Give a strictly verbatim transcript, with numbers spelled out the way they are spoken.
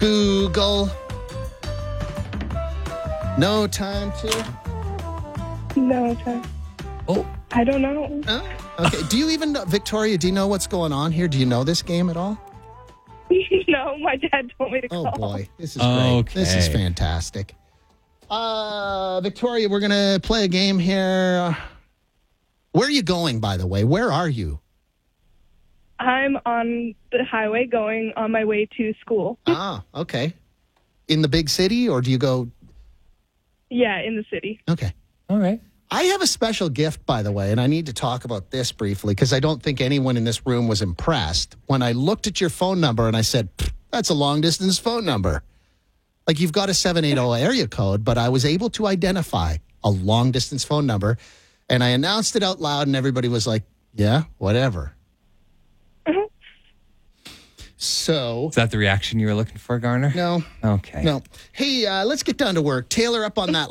Google. No time to. No time. Oh, I don't know. Oh, okay. Do you even know, Victoria, do you know what's going on here? Do you know this game at all? No, my dad told me to Oh, call. boy. This is great. Okay. This is fantastic. Uh, Victoria, we're going to play a game here. Where are you going, by the way? Where are you? I'm on the highway going on my way to school. Ah, okay. In the big city, or do you go? Yeah, in the city. Okay. all right. I have a special gift, by the way, and I need to talk about this briefly because I don't think anyone in this room was impressed when I looked at your phone number and I said, that's a long-distance phone number. Like, you've got a seven eight zero area code, but I was able to identify a long-distance phone number, and I announced it out loud, and everybody was like, yeah, whatever. Mhm. So, Is that the reaction you were looking for, Garner? no, Okay. no. Hey, uh, let's get down to work. Taylor, up on that